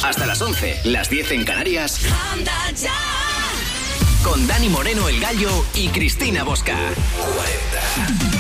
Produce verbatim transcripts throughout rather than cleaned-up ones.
Hasta las once, las diez en Canarias. Con Dani Moreno, el Gallo, y Cristina Bosca. cuarenta.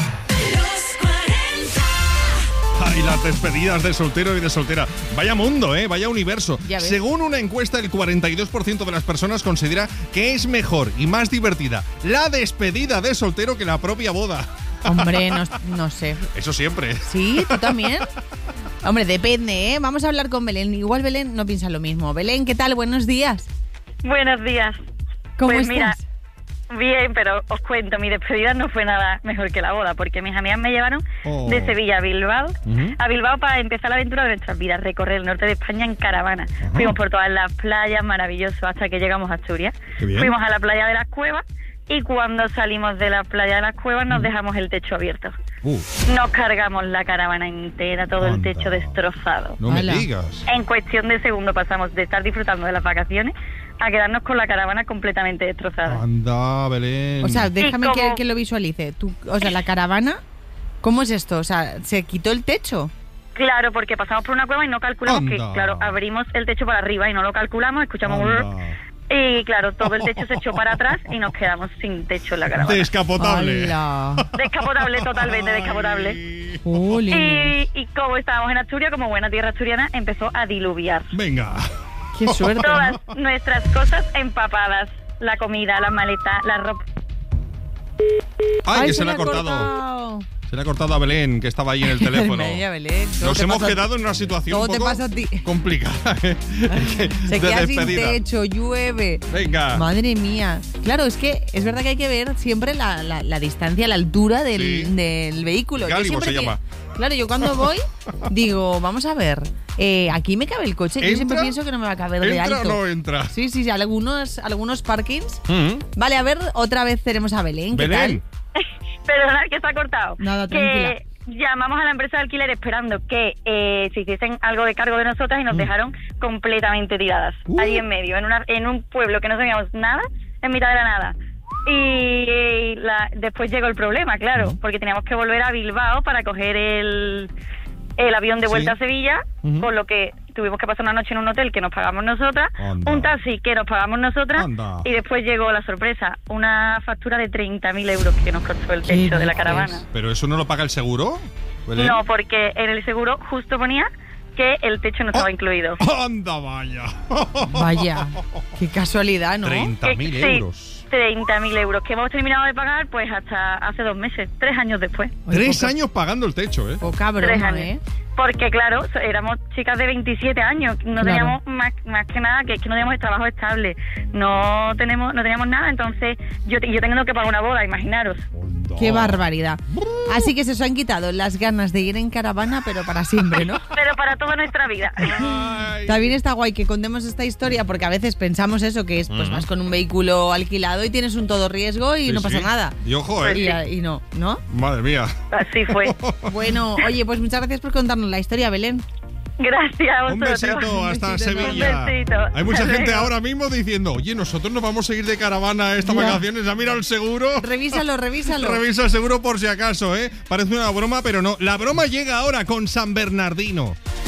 Ay, las despedidas de soltero y de soltera. Vaya mundo, ¿eh? Vaya universo. Según una encuesta, el cuarenta y dos por ciento de las personas considera que es mejor y más divertida la despedida de soltero que la propia boda. Hombre, no, no sé. Eso siempre. ¿Sí? ¿Tú también? Hombre, depende, ¿eh? Vamos a hablar con Belén. Igual Belén no piensa lo mismo. Belén, ¿qué tal? Buenos días. Buenos días. ¿Cómo pues estás? Mira, bien, pero os cuento, mi despedida no fue nada mejor que la boda, porque mis amigas me llevaron Oh. de Sevilla a Bilbao, Ujú. a Bilbao para empezar la aventura de nuestras vidas, recorrer el norte de España en caravana. Ajá. Fuimos por todas las playas, maravilloso, hasta que llegamos a Asturias. Qué bien. Fuimos a la playa de las Cuevas y cuando salimos de la playa de las Cuevas nos dejamos el techo abierto. Uh, Nos cargamos la caravana entera, todo el Anda. techo destrozado. no me Hala. digas. En cuestión de segundos pasamos de estar disfrutando de las vacaciones a quedarnos con la caravana completamente destrozada. Anda, Belén. O sea, déjame ¿Y que, cómo? que lo visualice. Tú, o sea, la caravana, ¿cómo es esto? O sea, ¿se quitó el techo? Claro, porque pasamos por una cueva y no calculamos Anda. que, claro, abrimos el techo para arriba y no lo calculamos, escuchamos Anda. un... Y claro, todo el techo se echó para atrás y nos quedamos sin techo en la caravana. Descapotable. ¡Hala! Descapotable, totalmente descapotable. Jolín. Y, y como estábamos en Asturias, como buena tierra asturiana, empezó a diluviar. Venga. ¡Qué suerte! Todas nuestras cosas empapadas. La comida, la maleta, la ropa. Ay, que se, se le ha le cortado. cortado. Se le ha cortado a Belén, que estaba ahí en el teléfono. Media, Belén, todo Nos te hemos pasa- quedado en una situación todo un te poco pasa a ti. complicada. ¿eh? Se de queda sin despedida. techo, llueve. Venga. Madre mía. Claro, es que es verdad que hay que ver siempre la, la, la distancia, la altura del, Sí. del vehículo. Yo Gálimo siempre se que- llama. Claro, yo cuando voy digo, vamos a ver, eh, aquí me cabe el coche. Yo siempre ¿Entra? pienso que no me va a caber de ¿Entra o alto. no entra? Sí, sí, sí, algunos, algunos parkings. Mm. Vale, a ver, otra vez tenemos a Belén. ¿Qué Belén. tal? Perdonad que se ha cortado. Nada, tranquila. Que llamamos a la empresa de alquiler esperando que eh, se hiciesen algo de cargo de nosotras y nos dejaron completamente tiradas. Uh. Ahí en medio, en, una, en un pueblo que no sabíamos nada, en mitad de la nada. Y la, después llegó el problema, claro, porque teníamos que volver a Bilbao para coger el, el avión de vuelta Sí. a Sevilla, Ujú. con lo que tuvimos que pasar una noche en un hotel que nos pagamos nosotras, Anda. un taxi que nos pagamos nosotras, Anda. y después llegó la sorpresa, una factura de treinta mil euros que nos costó el ¿Qué techo de la dices? caravana. ¿Pero eso no lo paga el seguro, Belén? No, porque en el seguro justo ponía que el techo no estaba Oh. incluido. ¡Anda, vaya! Vaya, qué casualidad, ¿no? treinta mil Sí, euros. treinta mil euros que hemos terminado de pagar pues hasta hace dos meses, tres años después. Tres poca- años pagando el techo, ¿eh? Poca Tres broma, años. ¿eh? Porque claro, so- éramos chicas de veintisiete años, no Claro. teníamos más, más que nada, que, que no teníamos trabajo estable, no tenemos no teníamos nada, entonces yo, te- yo tengo que pagar una boda, imaginaros. Anda. Qué barbaridad. Así que se os han quitado las ganas de ir en caravana, pero para siempre, ¿no? Pero para toda nuestra vida. Ay. También está guay que contemos esta historia porque a veces pensamos eso, que es pues Ujú. vas con un vehículo alquilado y tienes un todo riesgo y Sí, no pasa sí. nada. Y ojo, ¿eh? Y, y no, ¿no? Madre mía. Así fue. Bueno, oye, pues muchas gracias por contarnos la historia, Belén. Gracias a Un vosotros. besito hasta besito Sevilla. Un besito. Hay mucha Hasta gente luego. ahora mismo diciendo, oye, nosotros nos vamos a ir de caravana estas Ya. vacaciones. ¿Ha mirado el seguro? Revísalo, revísalo. Revisa el seguro por si acaso, ¿eh? Parece una broma, pero no. La broma llega ahora con San Bernardino.